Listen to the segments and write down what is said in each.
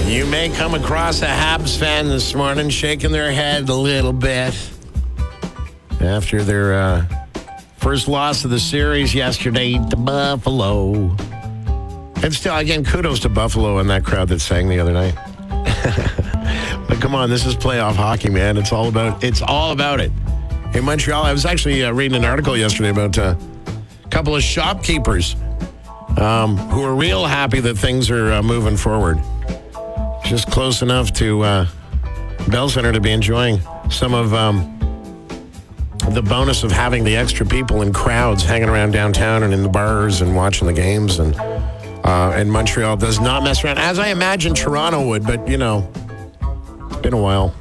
You may come across a Habs fan this morning shaking their head a little bit after their first loss of the series yesterday to Buffalo. And still, again, kudos to Buffalo and that crowd that sang the other night. But come on, this is playoff hockey, man. It's all about it. In Montreal, I was actually reading an article yesterday about a couple of shopkeepers who are real happy that things are moving forward. Just close enough to Bell Center to be enjoying some of the bonus of having the extra people in crowds hanging around downtown and in the bars and watching the games. And Montreal does not mess around, as I imagine Toronto would, but, you know, it's been a while.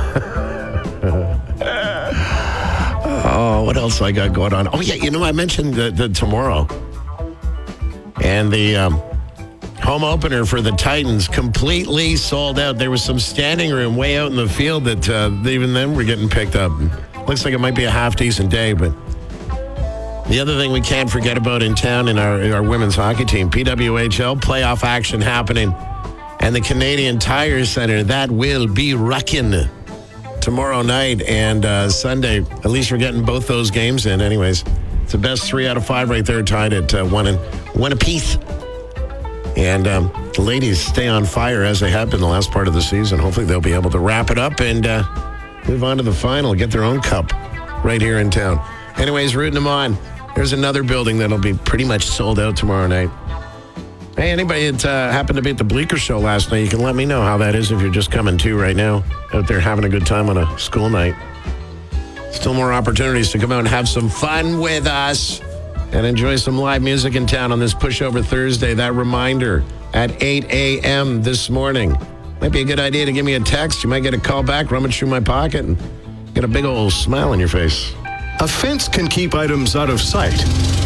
Oh, what else I got going on? Oh, yeah, you know, I mentioned the tomorrow. And the home opener for the Titans completely sold out. There was some standing room way out in the field that even then were getting picked up. Looks like it might be a half-decent day, but the other thing we can't forget about in town in our women's hockey team, PWHL playoff action happening, and the Canadian Tire Center, that will be rocking tomorrow night and Sunday. At least we're getting both those games in anyways. It's the best 3 out of 5 right there, tied at one apiece. And the ladies stay on fire as they have been the last part of the season. Hopefully they'll be able to wrap it up and move on to the final, get their own cup right here in town. Anyways, rooting them on. There's another building that'll be pretty much sold out tomorrow night. Hey, anybody that happened to be at the Bleecker Show last night, you can let me know how that is if you're just coming to right now, out there having a good time on a school night. Still more opportunities to come out and have some fun with us and enjoy some live music in town on this Pushover Thursday. That reminder at 8 a.m. this morning. Might be a good idea to give me a text. You might get a call back, rummage through my pocket, and get a big old smile on your face. A fence can keep items out of sight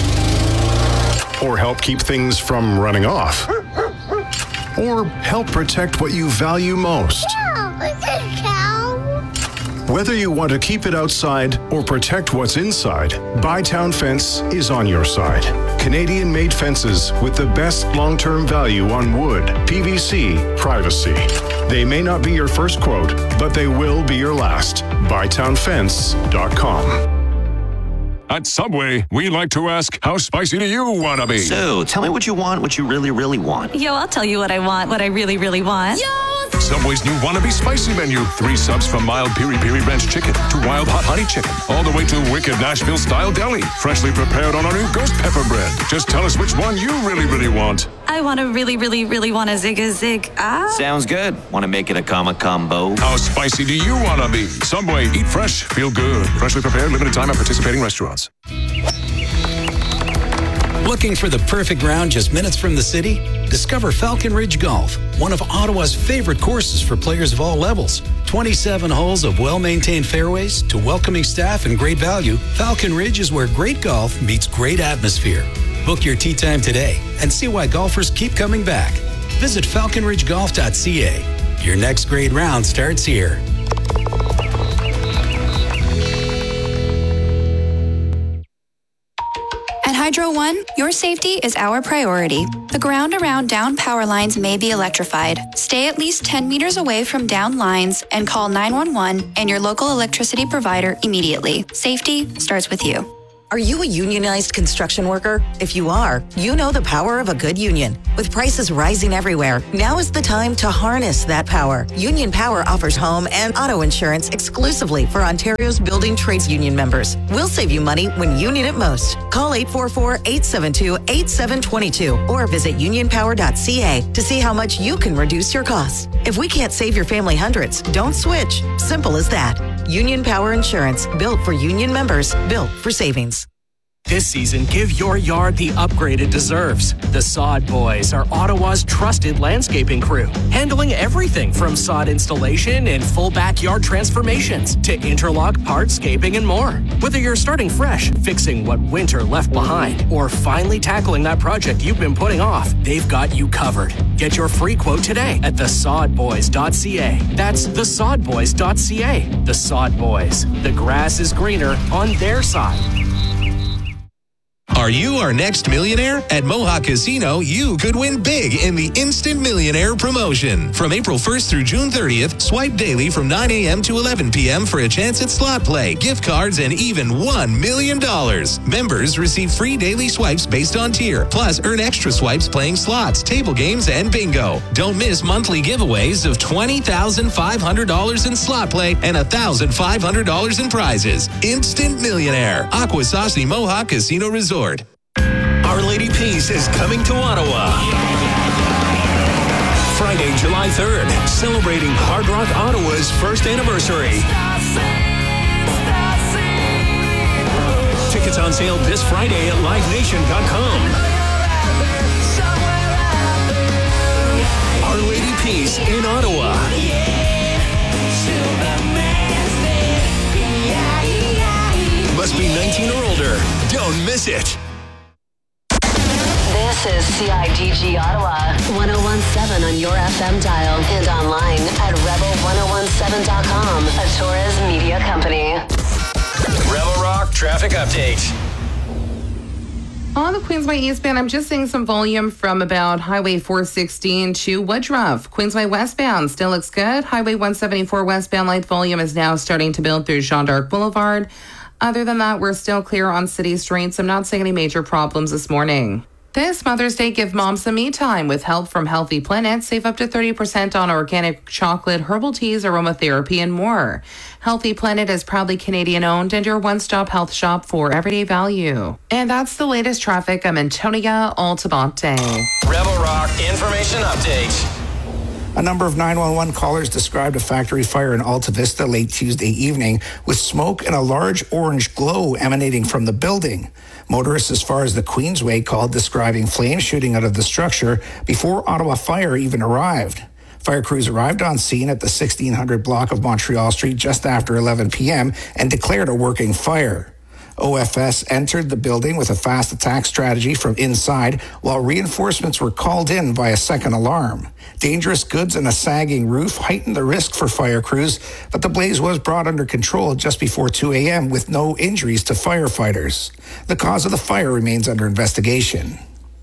or help keep things from running off or help protect what you value most. Whether you want to keep it outside or protect what's inside, Bytown Fence is on your side. Canadian-made fences with the best long-term value on wood, PVC, privacy. They may not be your first quote, but they will be your last. BytownFence.com. At Subway, we like to ask, how spicy do you want to be? So, tell me what you want, what you really, really want. Yo, I'll tell you what I want, what I really, really want. Yo! Subway's new Wannabe Spicy menu. 3 subs from mild piri-piri ranch chicken to wild hot honey chicken, all the way to wicked Nashville-style deli, freshly prepared on our new ghost pepper bread. Just tell us which one you really, really want. I want to really, really, really want a Zig. Sounds good. Want to make it a combo? How spicy do you want to be? Subway, eat fresh, feel good. Freshly prepared, limited time at participating restaurants. Looking for the perfect round just minutes from the city? Discover Falcon Ridge Golf, one of Ottawa's favorite courses for players of all levels. 27 holes of well-maintained fairways to welcoming staff and great value. Falcon Ridge is where great golf meets great atmosphere. Book your tee time today and see why golfers keep coming back. Visit falconridgegolf.ca. Your next great round starts here. At Hydro One, your safety is our priority. The ground around down power lines may be electrified. Stay at least 10 meters away from down lines and call 911 and your local electricity provider immediately. Safety starts with you. Are you a unionized construction worker? If you are, you know the power of a good union. With prices rising everywhere, now is the time to harness that power. Union Power offers home and auto insurance exclusively for Ontario's building trades union members. We'll save you money when you need it most. Call 844-872-8722 or visit unionpower.ca to see how much you can reduce your costs. If we can't save your family hundreds, don't switch. Simple as that. Union Power Insurance, built for union members, built for savings. This season, give your yard the upgrade it deserves. The Sod Boys are Ottawa's trusted landscaping crew, handling everything from sod installation and full backyard transformations to interlock, hardscaping, and more. Whether you're starting fresh, fixing what winter left behind, or finally tackling that project you've been putting off, they've got you covered. Get your free quote today at thesodboys.ca. That's thesodboys.ca. The Sod Boys. The grass is greener on their side. Are you our next millionaire? At Mohawk Casino, you could win big in the Instant Millionaire promotion. From April 1st through June 30th, swipe daily from 9 a.m. to 11 p.m. for a chance at slot play, gift cards, and even $1 million. Members receive free daily swipes based on tier, plus earn extra swipes playing slots, table games, and bingo. Don't miss monthly giveaways of $20,500 in slot play and $1,500 in prizes. Instant Millionaire. Akwesasne Mohawk Casino Resort. Our Lady Peace is coming to Ottawa. Friday, July 3rd, celebrating Hard Rock Ottawa's first anniversary. Tickets on sale this Friday at livenation.com. Our Lady Peace in Ottawa. Must be 19 or older. Don't miss it. This is CIDG Ottawa, 1017 on your FM dial and online at rebel1017.com, a Torres media company. Rebel Rock traffic update. On the Queensway eastbound, I'm just seeing some volume from about Highway 416 to Woodruff. Queensway westbound still looks good. Highway 174 westbound light volume is now starting to build through Jean d'Arc Boulevard. Other than that, we're still clear on city streets. I'm not seeing any major problems this morning. This Mother's Day, give mom some me time with help from Healthy Planet. Save up to 30% on organic chocolate, herbal teas, aromatherapy, and more. Healthy Planet is proudly Canadian-owned and your one-stop health shop for everyday value. And that's the latest traffic. I'm Antonia Altamonte. Rebel Rock information update. A number of 911 callers described a factory fire in Alta Vista late Tuesday evening with smoke and a large orange glow emanating from the building. Motorists as far as the Queensway called, describing flames shooting out of the structure before Ottawa Fire even arrived. Fire crews arrived on scene at the 1600 block of Montreal Street just after 11 p.m. and declared a working fire. OFS entered the building with a fast attack strategy from inside while reinforcements were called in by a second alarm. Dangerous goods and a sagging roof heightened the risk for fire crews, but the blaze was brought under control just before 2 a.m. with no injuries to firefighters. The cause of the fire remains under investigation.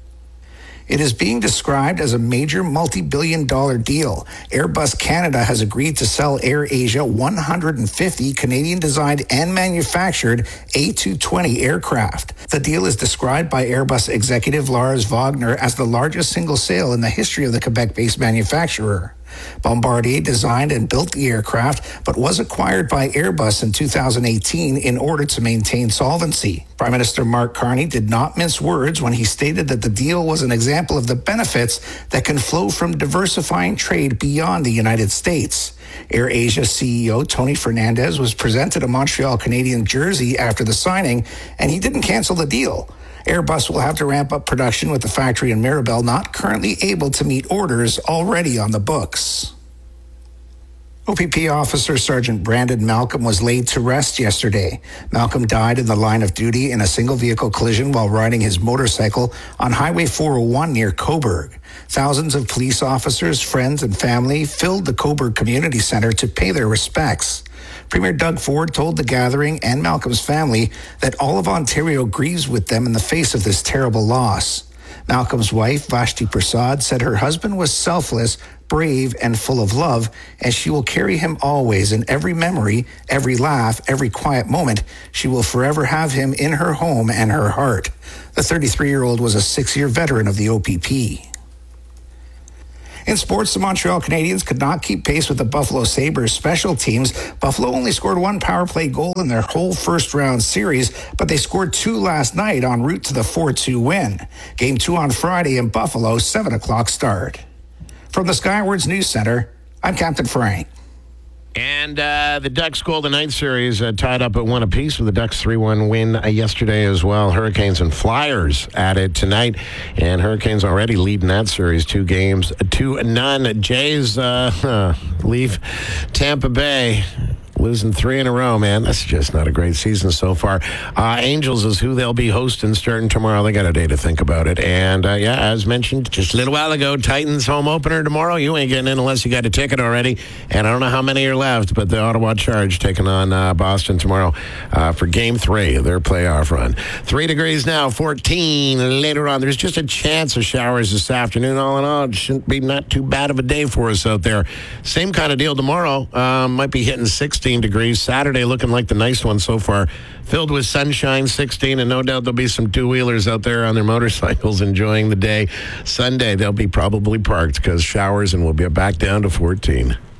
It is being described as a major multi-billion-dollar deal. Airbus Canada has agreed to sell AirAsia 150 Canadian-designed and manufactured A220 aircraft. The deal is described by Airbus executive Lars Wagner as the largest single sale in the history of the Quebec-based manufacturer. Bombardier designed and built the aircraft, but was acquired by Airbus in 2018 in order to maintain solvency. Prime Minister Mark Carney did not mince words when he stated that the deal was an example of the benefits that can flow from diversifying trade beyond the United States. AirAsia CEO Tony Fernandez was presented a Montreal Canadian jersey after the signing, and he didn't cancel the deal. Airbus will have to ramp up production with the factory in Mirabel not currently able to meet orders already on the books. OPP Officer Sergeant Brandon Malcolm was laid to rest yesterday. Malcolm died in the line of duty in a single-vehicle collision while riding his motorcycle on Highway 401 near Cobourg. Thousands of police officers, friends, and family filled the Cobourg Community Center to pay their respects. Premier Doug Ford told the gathering and Malcolm's family that all of Ontario grieves with them in the face of this terrible loss. Malcolm's wife, Vashti Prasad, said her husband was selfless, brave, and full of love, and she will carry him always in every memory, every laugh, every quiet moment. She will forever have him in her home and her heart. The 33-year-old was a 6-year veteran of the OPP. In sports, the Montreal Canadiens could not keep pace with the Buffalo Sabres special teams. Buffalo only scored one power play goal in their whole first-round series, but they scored 2 last night en route to the 4-2 win. Game 2 on Friday in Buffalo, 7 o'clock start. From the Skywards News Center, I'm Captain Frank. And the Ducks Golden Knights series tied up at 1 apiece with the Ducks 3-1 win yesterday as well. Hurricanes and Flyers at it tonight. And Hurricanes already leading that series 2-0. Jays leave Tampa Bay losing 3 in a row, man. That's just not a great season so far. Angels is who they'll be hosting starting tomorrow. They got a day to think about it. And, as mentioned just a little while ago, Titans home opener tomorrow. You ain't getting in unless you got a ticket already. And I don't know how many are left, but the Ottawa Charge taking on Boston tomorrow for Game 3 of their playoff run. 3 degrees now, 14 later on. There's just a chance of showers this afternoon. All in all, it shouldn't be not too bad of a day for us out there. Same kind of deal tomorrow. Might be hitting 16 degrees. Saturday looking like the nice one so far. Filled with sunshine, 16, and no doubt there'll be some two-wheelers out there on their motorcycles enjoying the day. Sunday, they'll be probably parked because showers, and we'll be back down to 14.